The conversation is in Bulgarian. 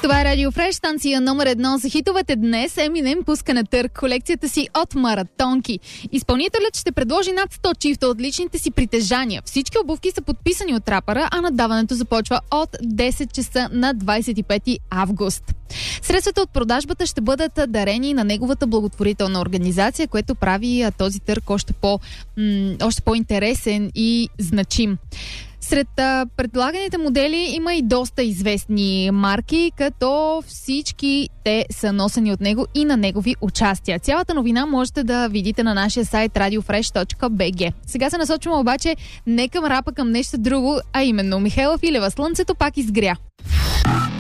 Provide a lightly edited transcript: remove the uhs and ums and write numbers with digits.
Това е Радио Фреш, станция номер 1 за хитовете. Днес Еминем пуска на търг колекцията си от маратонки. Изпълнителят ще предложи над 100 чифта от личните си притежания. Всички обувки са подписани от рапъра, а наддаването започва от 10 часа на 25 август. Средствата от продажбата ще бъдат дарени на неговата благотворителна организация, което прави този търг още по-интересен и значим. Сред предлаганите модели има и доста известни марки, като всички те са носени от него и на негови участия. Цялата новина можете да видите на нашия сайт radiofresh.bg. Сега се насочваме обаче не към рапа, към нещо друго, а именно Михаела Филева. Слънцето пак изгря.